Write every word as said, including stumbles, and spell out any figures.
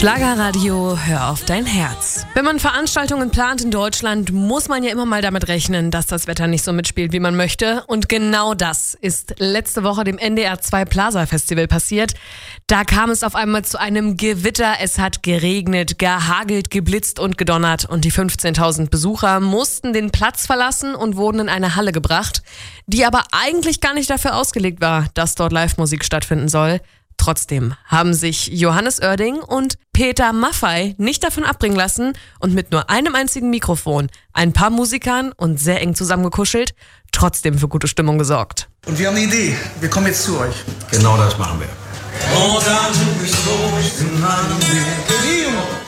Schlagerradio, hör auf dein Herz. Wenn man Veranstaltungen plant in Deutschland, muss man ja immer mal damit rechnen, dass das Wetter nicht so mitspielt, wie man möchte. Und genau das ist letzte Woche dem N D R zwei Plaza Festival passiert. Da kam es auf einmal zu einem Gewitter. Es hat geregnet, gehagelt, geblitzt und gedonnert. Und die fünfzehntausend Besucher mussten den Platz verlassen und wurden in eine Halle gebracht, die aber eigentlich gar nicht dafür ausgelegt war, dass dort Live-Musik stattfinden soll. Trotzdem haben sich Johannes Oerding und Peter Maffay nicht davon abbringen lassen und mit nur einem einzigen Mikrofon, ein paar Musikern und sehr eng zusammengekuschelt, trotzdem für gute Stimmung gesorgt. Und wir haben eine Idee. Wir kommen jetzt zu euch. Genau das machen wir. Oh, da such mich so in meinem Weg.